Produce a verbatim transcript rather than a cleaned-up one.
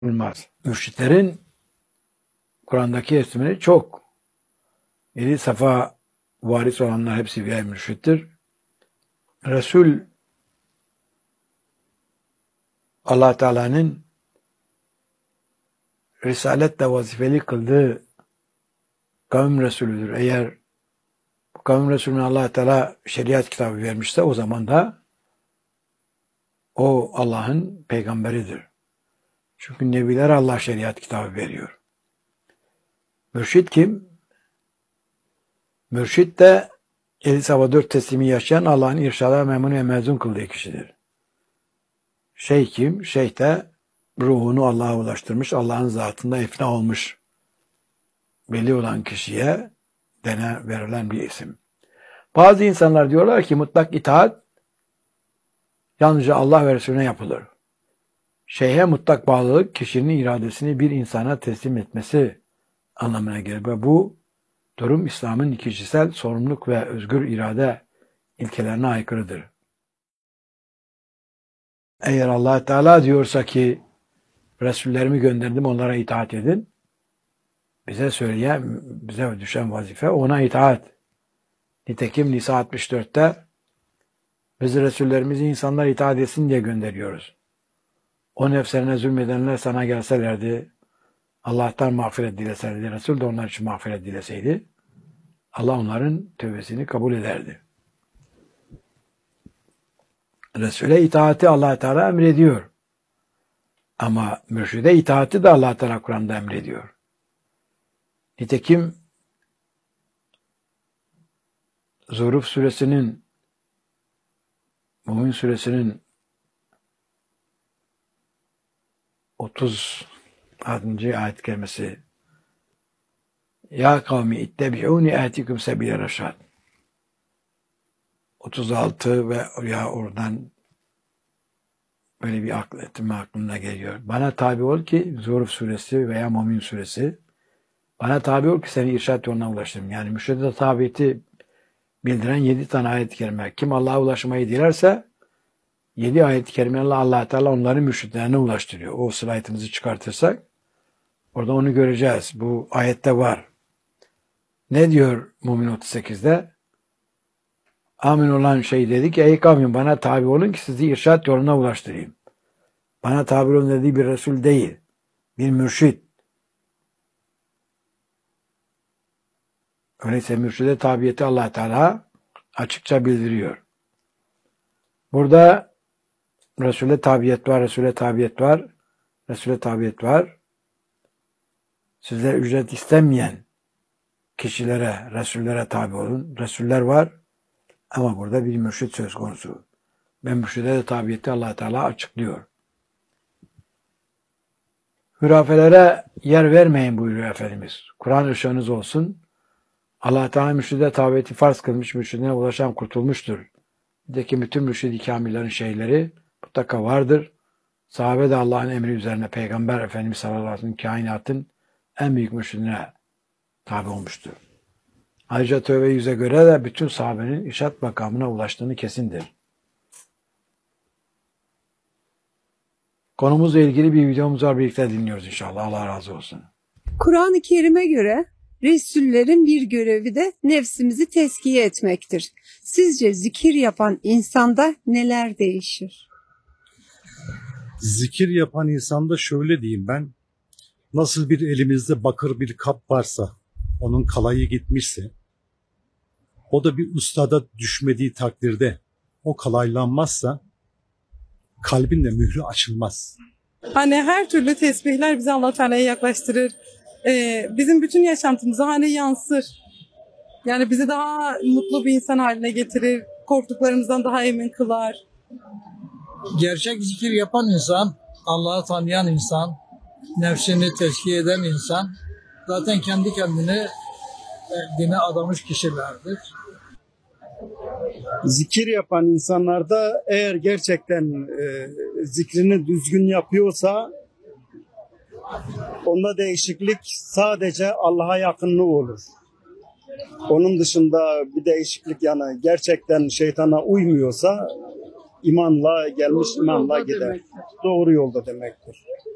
Olmaz. Mürşitlerin Kur'an'daki isimleri çok. Yedi safa varis olanlar hepsi birer mürşittir. Resul Allah Teala'nın risaletle vazifeli kıldığı kavim Resulüdür. Eğer bu kavim Resulüne Allah Teala şeriat kitabı vermişse o zaman da o Allah'ın peygamberidir. Çünkü nebiler Allah şeriat kitabı veriyor. Mürşit kim? Mürşit de yedi safa dört teslimi yaşayan Allah'ın irşada memnun ve mezun kıldığı kişidir. Şeyh kim? Şeyh de ruhunu Allah'a ulaştırmış, Allah'ın zatında ifna olmuş belli olan kişiye dene verilen bir isim. Bazı insanlar diyorlar ki mutlak itaat yalnızca Allah ve Resulüne yapılır. Şeyhe mutlak bağlılık kişinin iradesini bir insana teslim etmesi anlamına gelir ve bu durum İslam'ın kişisel sorumluluk ve özgür irade ilkelerine aykırıdır. Eğer Allah Teala diyorsa ki Resullerimi gönderdim onlara itaat edin, bize söyleyen, bize düşen vazife ona itaat. Nitekim Nisa altmış dörtte biz Resullerimizi insanlar itaat etsin diye gönderiyoruz. O nefslerine zulmedenler sana gelselerdi, Allah'tan mağfiret dileselerdi, Resul de onlar için mağfiret dileseydi, Allah onların tövbesini kabul ederdi. Resul'e itaati Allah Teala emrediyor. Ama mürşide itaati de Allah Teala Kur'an'da emrediyor. Nitekim Zuhruf suresinin Mümin suresinin otuz altıncı ayet kerimesi Ya kavmi ittebi'uni atikum sebile reşad. otuz altı ve ya oradan böyle bir akıl etme aklına geliyor. Bana tabi ol ki Zuhruf suresi veya Mümin suresi bana tabi ol ki seni irşad yoluna ulaştırayım. Yani mürşide tabiyeti bildiren yedi tane ayet-i kerime. Kim Allah'a ulaşmayı dilerse yedi ayet-i kerimelerle Allah Teala onların mürşitlerine ulaştırıyor. O slaytımızı çıkartırsak orada onu göreceğiz. Bu ayette var. Ne diyor Mümin otuz sekizde? Amin olan şey dedi ki ey kavmin bana tabi olun ki sizi irşad yoluna ulaştırayım. Bana tabi olun dediği bir Resul değil. Bir mürşit. Öyleyse mürşide tabiyeti Allah Teala açıkça bildiriyor. Burada Resul'e tabiyet var, Resul'e tabiyet var, Resul'e tabiyet var. Sizler ücret istemeyen kişilere, Resullere tabi olun. Resuller var ama burada bir mürşit söz konusu. Ben mürşide de tabiyeti Allah Teala açıklıyor. Hürafelere yer vermeyin buyuruyor Efendimiz. Kur'an ışığınız olsun. Allah Teala mürşide tabiyeti farz kılmış, mürşidine ulaşan kurtulmuştur. Bizdeki bütün mürşid-i kamillerin şeyleri mutlaka vardır. Sahabe de Allah'ın emri üzerine Peygamber Efendimiz sallallahu aleyhi ve sellem kainatın en büyük mürşidine tabi olmuştur. Ayrıca tövbe yüze göre de bütün sahabenin irşad makamına ulaştığını kesindir. Konumuzla ilgili bir videomuz var, birlikte dinliyoruz inşallah. Allah razı olsun. Kur'an-ı Kerim'e göre Resullerin bir görevi de nefsimizi tezkiye etmektir. Sizce zikir yapan insanda neler değişir? Zikir yapan insanda şöyle diyeyim ben, nasıl bir elimizde bakır bir kap varsa, onun kalayı gitmişse, o da bir ustada düşmediği takdirde o kalaylanmazsa, kalbin de mührü açılmaz. Hani her türlü tesbihler bizi Allah Teala'ya yaklaştırır. Ee, bizim bütün yaşantımıza hani yansır. Yani bizi daha mutlu bir insan haline getirir. Korktuklarımızdan daha emin kılar. Gerçek zikir yapan insan, Allah'ı tanıyan insan, nefsini tezkiye eden insan, zaten kendi kendine dine adamış kişilerdir. Zikir yapan insanlarda eğer gerçekten e, zikrini düzgün yapıyorsa onda değişiklik sadece Allah'a yakınlığı olur. Onun dışında bir değişiklik yani gerçekten şeytana uymuyorsa imanla gelmiş imanla gider. Doğru yolda demektir.